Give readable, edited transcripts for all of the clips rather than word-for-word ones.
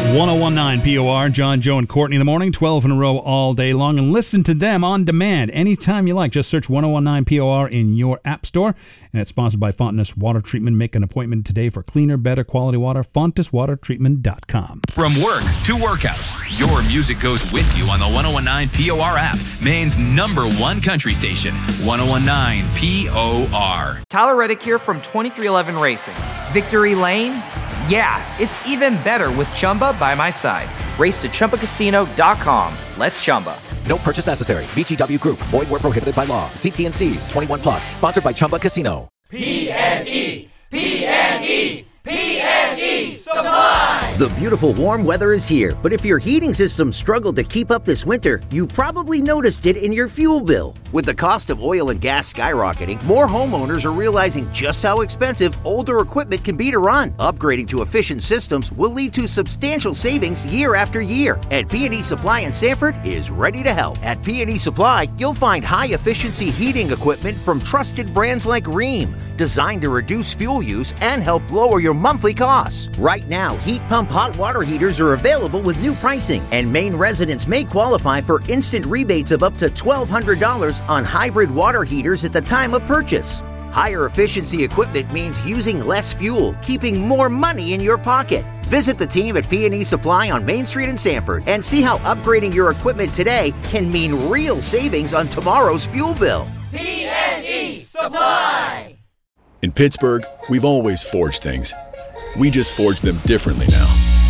1019 POR, John, Joe, and Courtney in the morning, 12 in a row all day long. And listen to them on demand anytime you like. Just search 1019 POR in your app store. And it's sponsored by Fontis Water Treatment. Make an appointment today for cleaner, better quality water. FontisWaterTreatment.com. From work to workouts, your music goes with you on the 1019 POR app. Maine's #1 country station, 1019 POR. Tyler Reddick here from 2311 Racing. Victory Lane? Yeah, it's even better with Chumba by my side. Race to ChumbaCasino.com. Let's Chumba. No purchase necessary. VGW Group. Void where prohibited by law. See T&Cs. 21 plus. Sponsored by Chumba Casino. PNE. PNE. PNE Supply. The beautiful warm weather is here, but if your heating system struggled to keep up this winter, you probably noticed it in your fuel bill. With the cost of oil and gas skyrocketing, more homeowners are realizing just how expensive older equipment can be to run. Upgrading to efficient systems will lead to substantial savings year after year, and P&E Supply in Sanford is ready to help. At P&E Supply, you'll find high-efficiency heating equipment from trusted brands like Rheem, designed to reduce fuel use and help lower your monthly costs. Right now, heat pump hot water heaters are available with new pricing, and Maine residents may qualify for instant rebates of up to $1,200 on hybrid water heaters at the time of purchase. Higher efficiency equipment means using less fuel, keeping more money in your pocket. Visit the team at P&E Supply on Main Street in Sanford and see how upgrading your equipment today can mean real savings on tomorrow's fuel bill. PNE Supply. In Pittsburgh, we've always forged things. We just forge them differently now.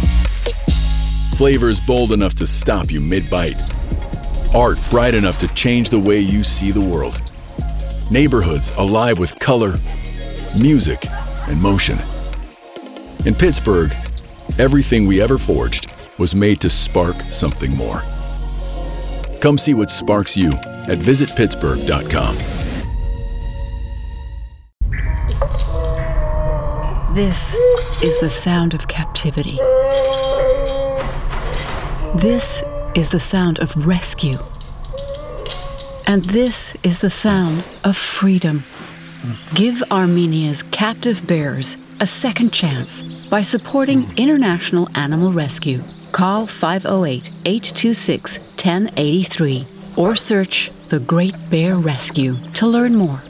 Flavors bold enough to stop you mid-bite. Art bright enough to change the way you see the world. Neighborhoods alive with color, music, and motion. In Pittsburgh, everything we ever forged was made to spark something more. Come see what sparks you at visitpittsburgh.com. This is the sound of captivity. This is the sound of rescue. And this is the sound of freedom. Give Armenia's captive bears a second chance by supporting International Animal Rescue. Call 508-826-1083 or search The Great Bear Rescue to learn more.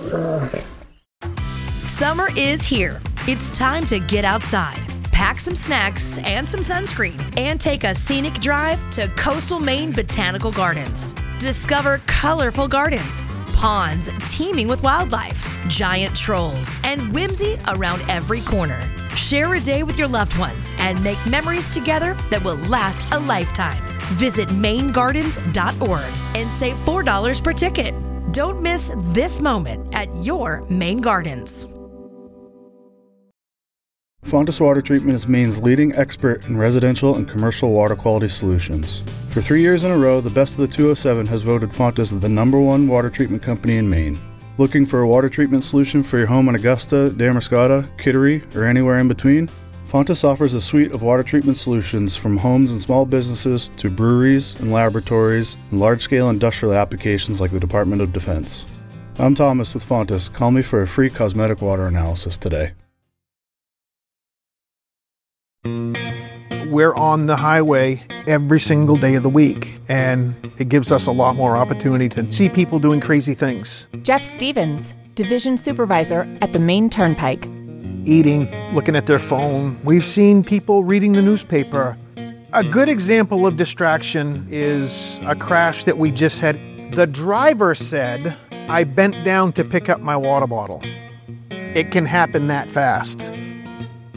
Summer is here. It's time to get outside, pack some snacks and some sunscreen, and take a scenic drive to Coastal Maine Botanical Gardens. Discover colorful gardens, ponds teeming with wildlife, giant trolls, and whimsy around every corner. Share a day with your loved ones and make memories together that will last a lifetime. Visit mainegardens.org and save $4 per ticket. Don't miss this moment at your Maine Gardens. Fontis Water Treatment is Maine's leading expert in residential and commercial water quality solutions. For 3 years in a row, the Best of the 207 has voted Fontis the #1 water treatment company in Maine. Looking for a water treatment solution for your home in Augusta, Damariscotta, Kittery, or anywhere in between? Fontis offers a suite of water treatment solutions from homes and small businesses to breweries and laboratories and large-scale industrial applications like the Department of Defense. I'm Thomas with Fontis. Call me for a free cosmetic water analysis today. We're on the highway every single day of the week, and it gives us a lot more opportunity to see people doing crazy things. Jeff Stevens, Division Supervisor at the Maine Turnpike. Eating, looking at their phone. We've seen people reading the newspaper. A good example of distraction is a crash that we just had. The driver said, "I bent down to pick up my water bottle." It can happen that fast.